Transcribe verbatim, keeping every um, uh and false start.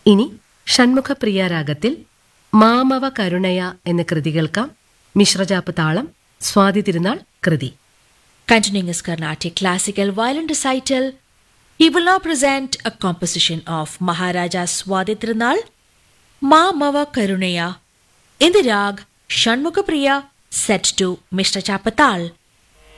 ഇനി ഷൺമുഖപ്രിയ രാഗത്തിൽ മാമവ കരുണയ എന്ന കൃതി കേൾക്കാം. മിശ്രജാപ്പ് താളം, സ്വാതി തിരുനാൾ കൃതി. Continuing his Carnatic classical violin recital, he will now present a composition of Maharaja Swadhitrunal, Ma Mava Karunaya, in the rag Shanmukapriya, set to Mishra Chapatal.